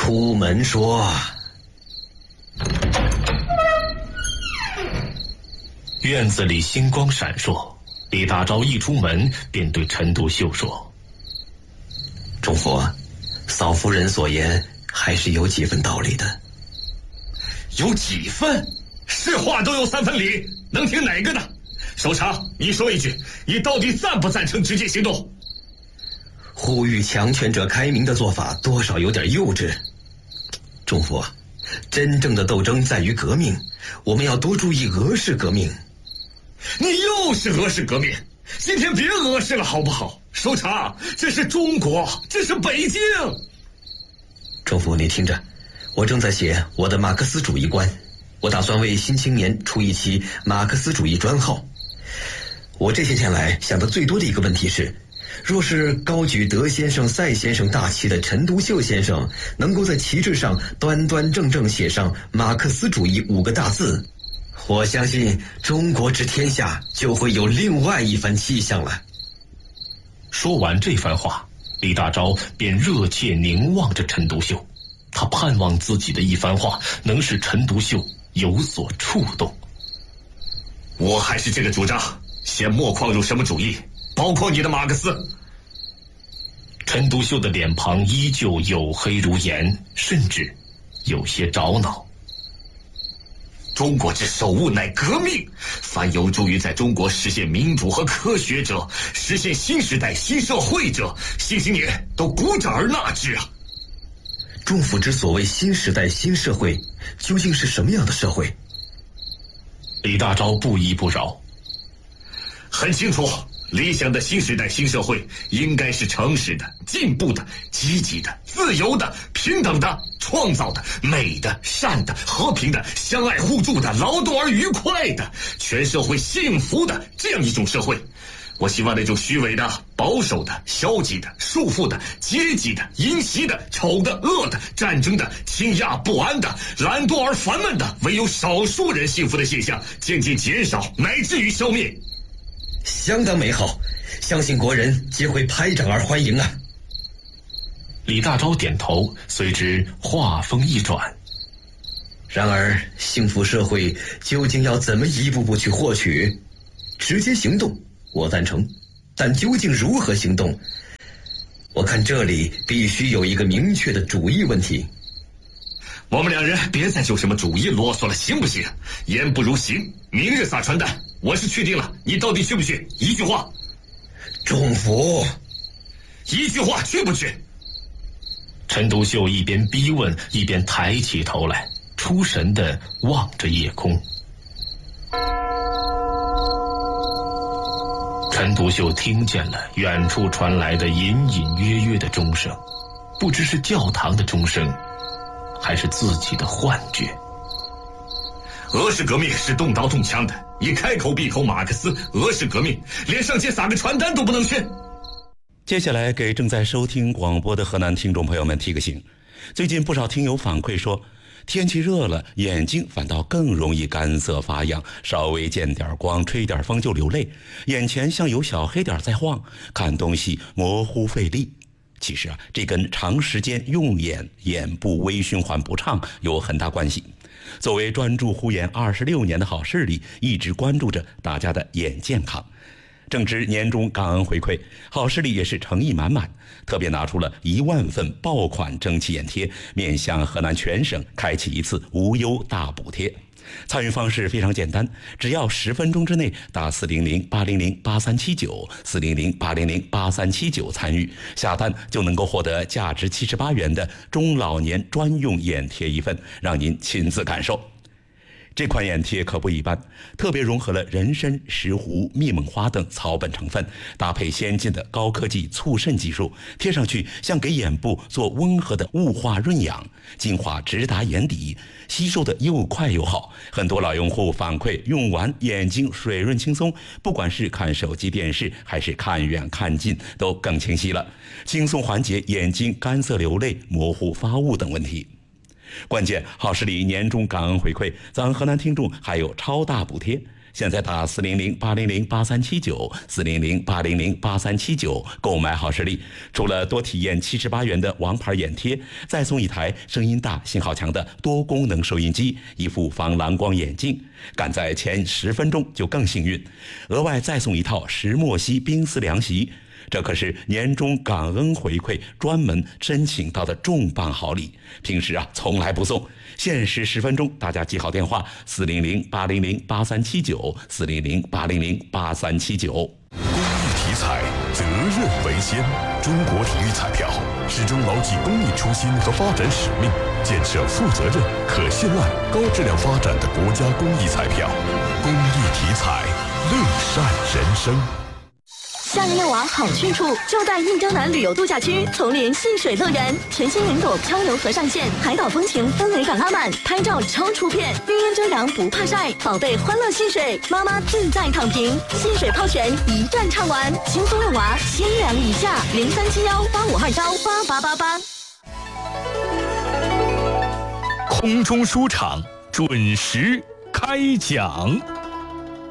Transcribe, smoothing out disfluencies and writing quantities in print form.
出门说。 院子里星光闪烁，李大钊一出门便对陈独秀说： 仲甫，嫂夫人所言还是有几分道理的。 有几分？是话都有3分理，能听哪个呢？首长，你说一句，你到底赞不赞成直接行动？ 呼吁强权者开明的做法多少有点幼稚。仲甫，真正的斗争在于革命，我们要多注意俄式革命。 你又是俄式革命，今天别俄式了好不好？首长，这是中国，这是北京。 仲甫，你听着，我正在写我的马克思主义观，我打算为新青年出一期马克思主义专号。我这些天来想的最多的一个问题是，若是高举德先生、赛先生大旗的陈独秀先生能够在旗帜上端端正正写上马克思主义5个大字，我相信中国之天下就会有另外一番气象了。 说完这番话，李大钊便热切凝望着陈独秀，他盼望自己的一番话能使陈独秀有所触动。 我还是这个主张，先莫框入什么主义，包括你的马克思。 陈独秀的脸庞依旧黝黑如盐，甚至有些着恼。 中国之首务乃革命，凡有助于在中国实现民主和科学者，实现新时代新社会者，新青年都鼓掌而纳之啊！ 仲甫之所谓新时代新社会，究竟是什么样的社会？ 李大钊不依不饶。 很清楚，理想的新时代新社会应该是诚实的、进步的、积极的、自由的、平等的、创造的、美的、善的、和平的、相爱互助的、劳动而愉快的、全社会幸福的这样一种社会。我希望那种虚伪的、保守的、消极的、束缚的、阶级的、阴习的、丑的、恶的、战争的、倾轧不安的、懒惰而烦闷的、唯有少数人幸福的现象渐渐减少，乃至于消灭。 相当美好，相信国人皆会拍掌而欢迎啊！ 李大钊点头，随之话锋一转。 然而，幸福社会究竟要怎么一步步去获取？直接行动，我赞成，但究竟如何行动？我看这里必须有一个明确的主义问题。 我们两人别再就什么主义啰嗦了，行不行？言不如行，明日撒传单。我是确定了，你到底去不去？一句话。 仲甫， 一句话，去不去？ 陈独秀一边逼问，一边抬起头来，出神地望着夜空。陈独秀听见了远处传来的隐隐约约的钟声，不知是教堂的钟声，还是自己的幻觉。 俄式革命是动刀动枪的，你开口闭口马克思，俄式革命连上街撒个传单都不能去。 接下来给正在收听广播的河南听众朋友们提个醒，最近不少听友反馈说，天气热了，眼睛反倒更容易干涩发痒，稍微见点光吹点风就流泪，眼前像有小黑点在晃，看东西模糊费力。其实这跟长时间用眼，眼部微循环不畅有很大关系。作为专注护眼26年的好视力，一直关注着大家的眼健康。正值年终感恩回馈，好视力也是诚意满满，特别拿出了1万份爆款蒸汽眼贴，面向河南全省开启一次无忧大补贴。参与方式非常简单，只要10分钟之内打400-800-8379 400-800-8379参与下单，就能够获得价值78元的中老年专用眼贴一份，让您亲自感受。这款眼贴可不一般，特别融合了人参、石斛、蜜蒙花等草本成分，搭配先进的高科技促渗技术，贴上去像给眼部做温和的雾化润养，精华直达眼底，吸收的又快又好。很多老用户反馈用完眼睛水润轻松，不管是看手机电视还是看远看近都更清晰了，轻松缓解眼睛干涩流泪、模糊发雾等问题。关键好视力年终感恩回馈，咱河南听众还有超大补贴， 现在打400-800-8379，400-800-8379购买好视力。除了多体验78元的王牌眼贴，再送一台声音大、信号强的多功能收音机，一副防蓝光眼镜。赶在前10分钟就更幸运，额外再送一套石墨烯冰丝凉席。这可是年终感恩回馈专门申请到的重磅好礼，平时从来不送，限时10分钟，大家记好电话400-800-8379，400-800-8379。 公益体彩，责任为先。中国体育彩票始终牢记公益初心和发展使命，建设负责任、可信赖、高质量发展的国家公益彩票。公益体彩，乐善人生。 夏日遛娃好去处就在印洲南旅游度假区丛林戏水乐园，全新云朵漂流河上线，海岛风情氛围感拉满，拍照超出片，绿荫遮阳不怕晒，宝贝欢乐戏水，妈妈自在躺平，戏水泡泉一站唱完，轻松遛娃，千元以下，037185218888。 空中书场准时开讲。